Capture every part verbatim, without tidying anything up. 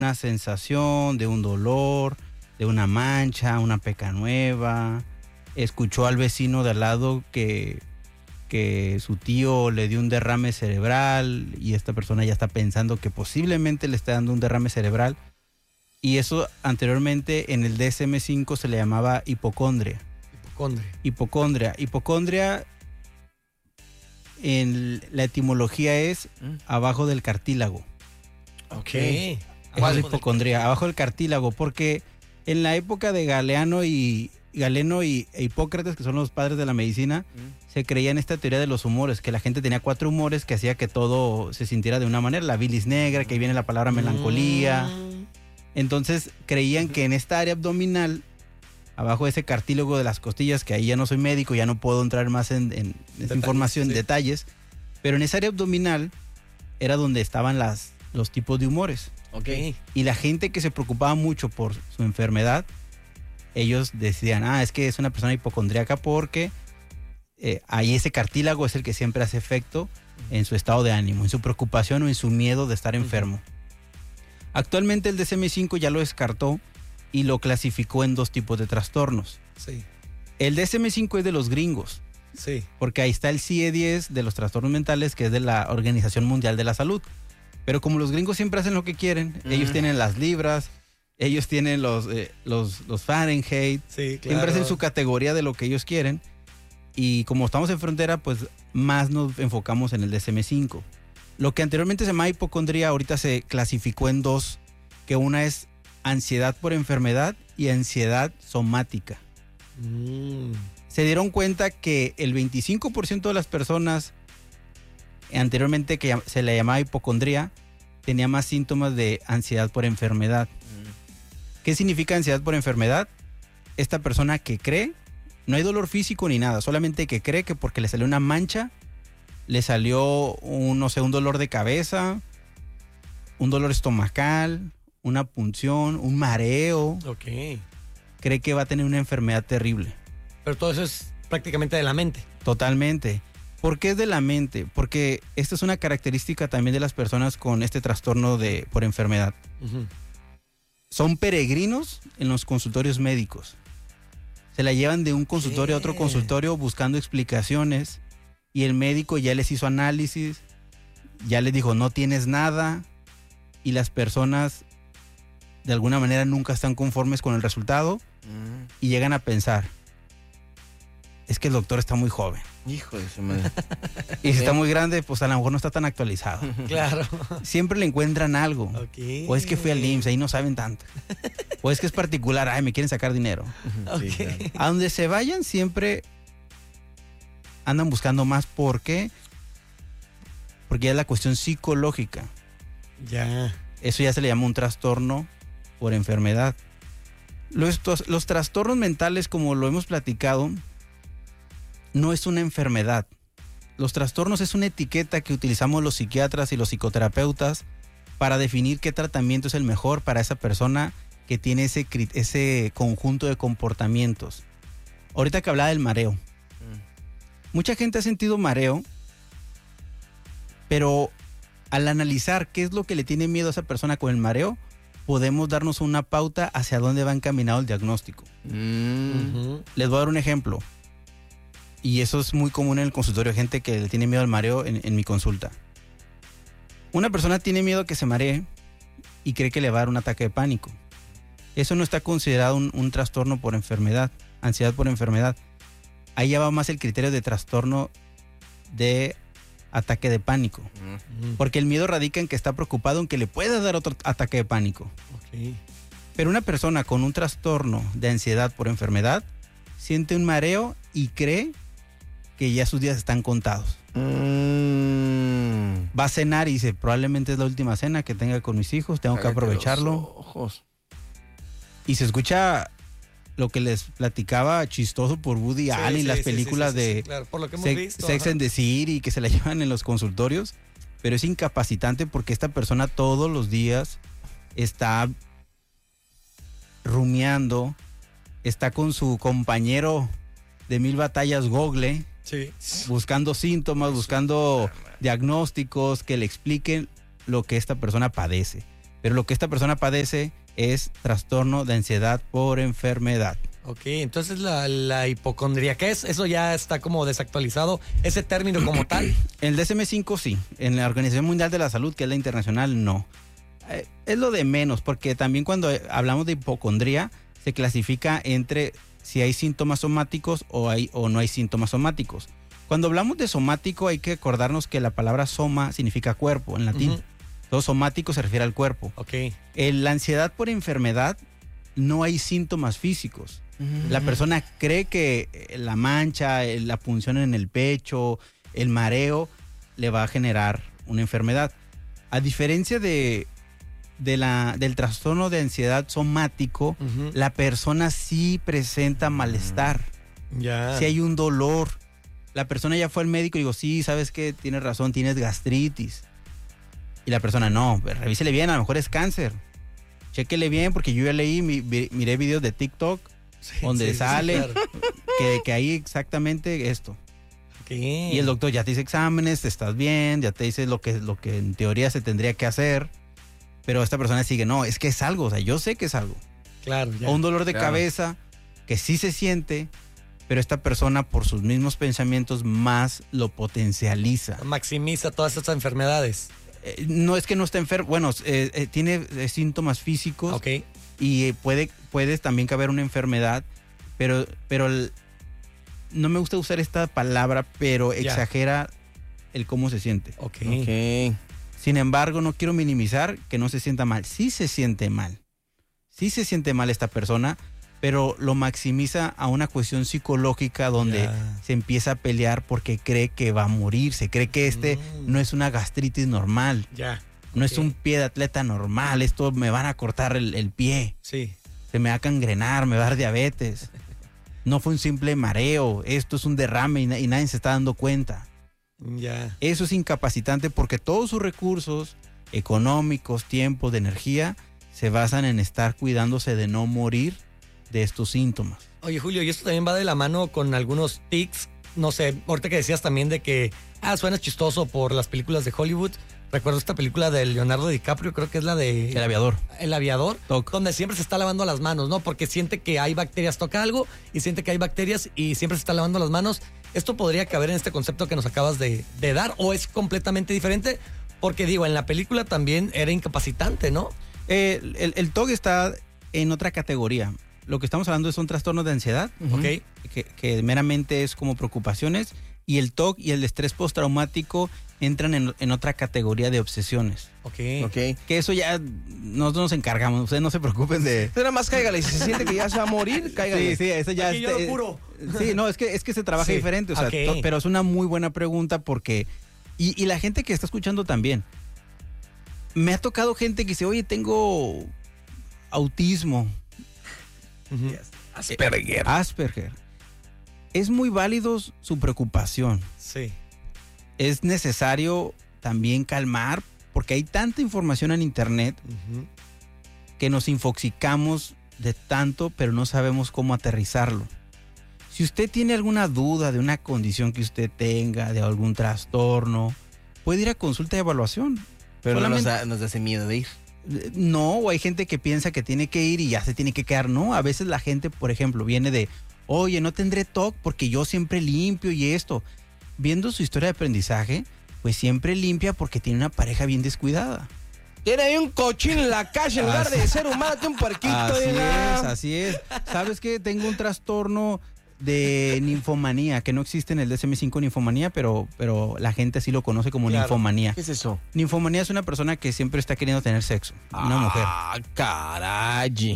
una sensación, de un dolor, de una mancha, una peca nueva. Escuchó al vecino de al lado que, que su tío le dio un derrame cerebral y esta persona ya está pensando que posiblemente le está dando un derrame cerebral. Y eso anteriormente en el D S M cinco se le llamaba hipocondria. Hipocondria. Hipocondria. Hipocondria en la etimología es ¿Mm? abajo del cartílago. Ok. Eso es hipocondria, abajo del cartílago, porque en la época de Galeano y Galeno y e Hipócrates, que son los padres de la medicina, ¿Mm? se creía en esta teoría de los humores, que la gente tenía cuatro humores que hacía que todo se sintiera de una manera. La bilis negra, que ahí viene la palabra melancolía. Mm. Entonces creían que en esta área abdominal, abajo de ese cartílago de las costillas, que ahí ya no soy médico, ya no puedo entrar más en, en esa Detalles, información, sí. detalles, pero en esa área abdominal era donde estaban las, los tipos de humores. Ok. Y la gente que se preocupaba mucho por su enfermedad, ellos decían, ah, es que es una persona hipocondríaca porque eh, ahí ese cartílago es el que siempre hace efecto en su estado de ánimo, en su preocupación o en su miedo de estar enfermo. Actualmente el D S M cinco ya lo descartó y lo clasificó en dos tipos de trastornos. Sí, El D S M cinco es de los gringos, sí. porque ahí está el C I E diez de los trastornos mentales, que es de la Organización Mundial de la Salud. Pero como los gringos siempre hacen lo que quieren, Mm. ellos tienen las libras, ellos tienen los, eh, los, los Fahrenheit, Sí, claro. siempre hacen su categoría de lo que ellos quieren. Y como estamos en frontera, pues más nos enfocamos en el D S M cinco. Lo que anteriormente se llamaba hipocondría, ahorita se clasificó en dos, que una es ansiedad por enfermedad y ansiedad somática. Mm. Se dieron cuenta que el veinticinco por ciento de las personas anteriormente que se le llamaba hipocondría tenía más síntomas de ansiedad por enfermedad. ¿Qué significa ansiedad por enfermedad? Esta persona que cree, no hay dolor físico ni nada, solamente que cree que porque le salió una mancha, le salió un, no sé, un dolor de cabeza, un dolor estomacal, una punción, un mareo, Ok. cree que va a tener una enfermedad terrible. Pero todo eso es prácticamente de la mente. Totalmente. ¿Por qué es de la mente? Porque esta es una característica también de las personas con este trastorno de, por enfermedad. Ujú. Son peregrinos en los consultorios médicos. Se la llevan de un consultorio a otro ¿Qué? consultorio buscando explicaciones y el médico ya les hizo análisis, ya les dijo no tienes nada y las personas de alguna manera nunca están conformes con el resultado Mm. y llegan a pensar, es que el doctor está muy joven Hijo de su madre. y si está muy grande, pues a lo mejor no está tan actualizado. Claro. Siempre le encuentran algo. Ok. O es que fui al I M S S, ahí no saben tanto. O es que es particular, ay, me quieren sacar dinero. Ok. Sí, claro. A donde se vayan siempre andan buscando más. ¿Por qué? Porque ya es la cuestión psicológica. Ya. Eso ya se le llama un trastorno por enfermedad. Los, los trastornos mentales, como lo hemos platicado, no es una enfermedad. Los trastornos es una etiqueta que utilizamos los psiquiatras y los psicoterapeutas para definir qué tratamiento es el mejor para esa persona que tiene ese, ese conjunto de comportamientos. Ahorita que hablaba del mareo. Mucha gente ha sentido mareo, pero al analizar qué es lo que le tiene miedo a esa persona con el mareo, podemos darnos una pauta hacia dónde va encaminado el diagnóstico. Mm. Ujú. Les voy a dar un ejemplo. Y eso es muy común en el consultorio, gente que le tiene miedo al mareo en, en mi consulta. Una persona tiene miedo a que se maree y cree que le va a dar un ataque de pánico. Eso no está considerado un, un trastorno por enfermedad, ansiedad por enfermedad. Ahí ya va más el criterio de trastorno de ataque de pánico. Mm. Porque el miedo radica en que está preocupado en que le pueda dar otro ataque de pánico. Ok. Pero una persona con un trastorno de ansiedad por enfermedad siente un mareo y cree que ya sus días están contados. Mm. Va a cenar y dice, probablemente es la última cena que tenga con mis hijos, tengo que Cállate aprovecharlo. los ojos. Y se escucha lo que les platicaba chistoso por Woody Sí, Allen, sí, las sí, películas sí, sí, sí, de claro, por lo que hemos Sex, visto. Sex ajá. and the City que se la llevan en los consultorios, pero es incapacitante porque esta persona todos los días está rumiando, está con su compañero de mil batallas Google, Sí. buscando síntomas, buscando diagnósticos que le expliquen lo que esta persona padece. Pero lo que esta persona padece es trastorno de ansiedad por enfermedad. Ok, entonces la, la hipocondría, ¿qué es? Eso ya está como desactualizado, ese término como tal. En el D S M cinco sí, en la Organización Mundial de la Salud, que es la internacional, no. Eh, es lo de menos, porque también cuando hablamos de hipocondría, se clasifica entre si hay síntomas somáticos o, hay, o no hay síntomas somáticos. Cuando hablamos de somático hay que acordarnos que la palabra soma significa cuerpo en latín. Uh-huh. Todo somático se refiere al cuerpo. Ok. En la ansiedad por enfermedad no hay síntomas físicos. La persona cree que la mancha, la punción en el pecho, el mareo, le va a generar una enfermedad. A diferencia de, de la, del trastorno de ansiedad somático, Uh-huh. la persona sí presenta malestar. Ya. Si hay un dolor. La persona ya fue al médico y digo, sí, sabes que tienes razón, tienes gastritis. Y la persona, no, revísele bien, a lo mejor es cáncer. Chéquele bien, porque yo ya leí, mi, vi- miré videos de TikTok Sí, donde sí, sí, sale claro. que, que hay exactamente esto. Ok. Y el doctor ya te hizo exámenes, estás bien, ya te dice lo que, lo que en teoría se tendría que hacer. Pero esta persona sigue, no, es que es algo, o sea, yo sé que es algo. Claro, ya. O un dolor de Claro. cabeza que sí se siente, pero esta persona por sus mismos pensamientos más lo potencializa. Maximiza todas estas enfermedades. Eh, no es que no esté enfermo, bueno, eh, eh, tiene eh, síntomas físicos Ok. y eh, puede, puede también caber una enfermedad, pero, pero el- no me gusta usar esta palabra, pero Ya. exagera el cómo se siente. Ok. Ok. Sin embargo, no quiero minimizar que no se sienta mal. Sí se siente mal. Sí se siente mal esta persona, pero lo maximiza a una cuestión psicológica donde Ya. se empieza a pelear porque cree que va a morir. Se cree que este Mm. no es una gastritis normal. Ya. No es Ok. un pie de atleta normal. Esto me van a cortar el, el pie. Sí. Se me va a cangrenar, me va a dar diabetes. No fue un simple mareo. Esto es un derrame y, na- y nadie se está dando cuenta. Ya. Eso es incapacitante porque todos sus recursos económicos, tiempo, de energía, se basan en estar cuidándose de no morir de estos síntomas. Oye, Julio, y esto también va de la mano con algunos tics. No sé, ahorita que decías también de que, ah, suena chistoso por las películas de Hollywood. Recuerdo esta película de Leonardo DiCaprio, creo que es la de El aviador. El Aviador, Toc. donde siempre se está lavando las manos, ¿no? Porque siente que hay bacterias, toca algo y siente que hay bacterias y siempre se está lavando las manos. ¿Esto podría caber en este concepto que nos acabas de, de dar o es completamente diferente? Porque digo, en la película también era incapacitante, ¿no? Eh, el, el T O C está en otra categoría. Lo que estamos hablando es un trastorno de ansiedad, Ok. que, que meramente es como preocupaciones, y el T O C y el estrés postraumático entran en, en otra categoría de obsesiones. Ok. Ok. Que eso ya nosotros nos encargamos, ustedes no se preocupen de... Usted nada más cáigale. Si se siente que ya se va a morir, cáigale. Sí, sí, eso ya... Aquí yo este, lo curo. Sí, no, es que, es que se trabaja Sí, diferente, o sea, ok. to- pero es una muy buena pregunta porque... Y, y la gente que está escuchando también. Me ha tocado gente que dice, oye, tengo autismo, Ujú. Asperger. Asperger. Es muy válido su preocupación. Sí. Es necesario también calmar porque hay tanta información en internet Ujú. que nos infoxicamos de tanto, pero no sabemos cómo aterrizarlo. Si usted tiene alguna duda de una condición que usted tenga, de algún trastorno, puede ir a consulta de evaluación. Pero no nos, Solamente- da, nos hace miedo de ir. Eh, No, o hay gente que piensa que tiene que ir y ya se tiene que quedar. No, a veces la gente, por ejemplo, viene de, oye, no tendré T O C porque yo siempre limpio y esto. Viendo su historia de aprendizaje, pues siempre limpia porque tiene una pareja bien descuidada. Tiene ahí un cochín en la calle en lugar Así- de ser humano, tiene un puerquito. Así oiga. es, así es. ¿Sabes qué? Tengo un trastorno de ninfomanía, que no existe en el D S M cinco ninfomanía, pero, pero la gente sí lo conoce como Claro. ninfomanía. ¿Qué es eso? Ninfomanía es una persona que siempre está queriendo tener sexo, una mujer. Ah, caray.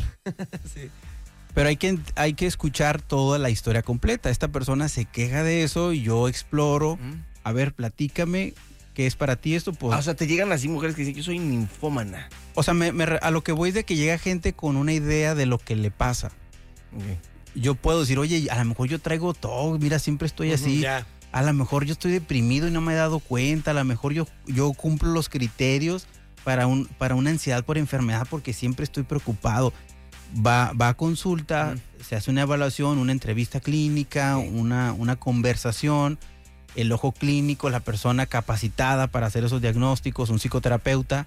Pero hay que, hay que escuchar toda la historia completa. Esta persona se queja de eso y yo exploro. Mm. A ver, platícame qué es para ti esto. Pues, Ah, o sea, te llegan así mujeres que dicen, yo soy ninfómana. o sea, me- me re- a lo que voy es de que llega gente con una idea de lo que le pasa. Ok. Yo puedo decir, oye, a lo mejor yo traigo todo, mira, siempre estoy así. Ya. A lo mejor yo estoy deprimido y no me he dado cuenta. A lo mejor yo, yo cumplo los criterios para, un, para una ansiedad por enfermedad porque siempre estoy preocupado. Va, va a consulta, Mm. se hace una evaluación, una entrevista clínica, Sí. una, una conversación, el ojo clínico, la persona capacitada para hacer esos diagnósticos, un psicoterapeuta,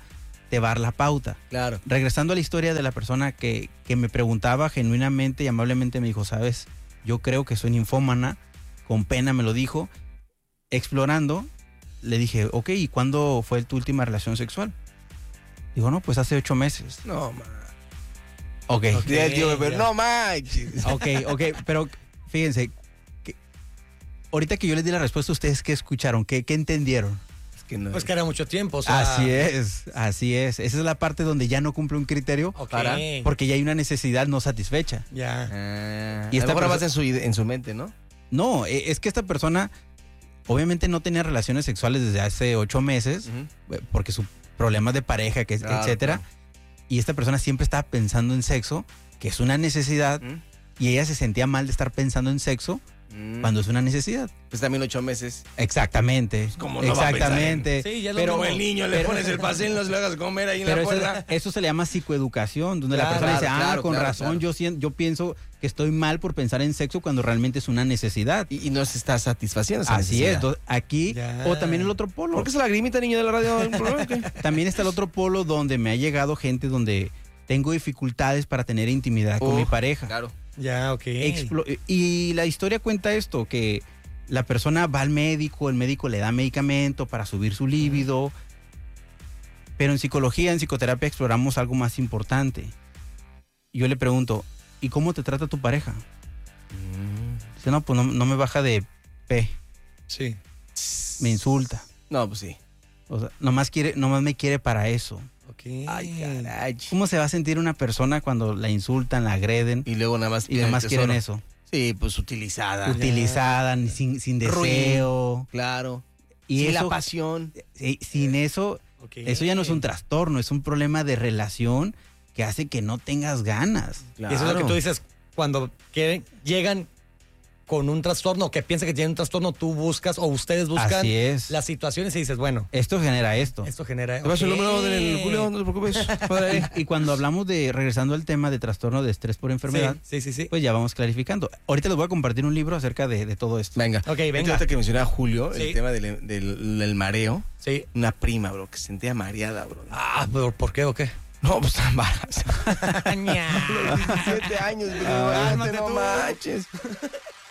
te va a dar la pauta. Claro. Regresando a la historia de la persona que, que me preguntaba genuinamente y amablemente, me dijo, sabes, yo creo que soy ninfómana, con pena me lo dijo. Explorando, le dije, ok, ¿y cuándo fue tu última relación sexual? Digo, no, pues hace ocho meses. No, ma. Ok, Ok. Ya el tío Beber, ya. no manches. ok, ok, pero fíjense, que ahorita que yo les di la respuesta, ¿ustedes qué escucharon? ¿Qué, qué entendieron? Es que no. Pues que era mucho tiempo, o sea. Así es, así es. Esa es la parte donde ya no cumple un criterio Ok. Para- porque ya hay una necesidad no satisfecha. Ya. Ah, Y y esta esta perso- más en su, ide- en su mente, ¿no? No, e- es que esta persona obviamente no tenía relaciones sexuales desde hace ocho meses eh, porque su problema de pareja, que es, Claro, etcétera. claro. Y esta persona siempre estaba pensando en sexo, que es una necesidad, ¿Mm? y ella se sentía mal de estar pensando en sexo Mm. cuando es una necesidad. Pues también ocho meses. Exactamente. ¿cómo no va a pensar en- Exactamente. Sí, ya lo pero Como Como el niño, le pero- pones el pastel, no se lo hagas comer ahí en pero la eso, puerta. eso se le llama psicoeducación, donde la Claro, persona dice, claro, ah, claro, con claro, razón, claro. Yo, sien- yo pienso que estoy mal por pensar en sexo cuando realmente es una necesidad. Y, y no se está satisfaciendo esa Así necesidad. es. Entonces, aquí, Ya. o también el otro polo. ¿Por qué esa lagrimita, niño de la radio? ¿Un problema o qué? También está el otro polo donde me ha llegado gente donde tengo dificultades para tener intimidad con Oh, mi pareja. Claro. Ya, ok. Explo- y la historia cuenta esto, que la persona va al médico, el médico le da medicamento para subir su líbido, pero en psicología, en psicoterapia exploramos algo más importante. Yo le pregunto, ¿y cómo te trata tu pareja? Dice, no, pues no, no me baja de P, Sí. me insulta. No, pues sí. O sea, nomás, quiere, nomás me quiere para eso. Ok. Ay, caray. ¿Cómo se va a sentir una persona cuando la insultan, la agreden Y luego nada más y piden nomás el quieren tesoro. eso? Sí, pues utilizada. Utilizada, ni sin, sin deseo. Claro. Y Y eso, la pasión. sí, sin eso, Ok. eso ya no es un trastorno, es un problema de relación que hace que no tengas ganas. Y eso es lo que tú dices, cuando quieren, llegan con un trastorno, que piensan que tienen un trastorno, tú buscas o ustedes buscan Así es. las situaciones y dices, bueno, Esto genera esto. esto genera... Te vas el ok. número del Julio, no te preocupes. Padre. Y cuando hablamos de, regresando al tema de trastorno de estrés por enfermedad, Sí, sí, sí. sí. pues ya vamos clarificando. Ahorita les voy a compartir un libro acerca de, de todo esto. Venga. Ok, venga. Ahorita que mencionaba Julio, Sí. el tema del, del- del mareo. Sí. Una prima, bro, que se sentía mareada, bro. Ah, ¿pero por qué o qué? No, pues está embarazada. diecisiete años, bro. Ah, no manches.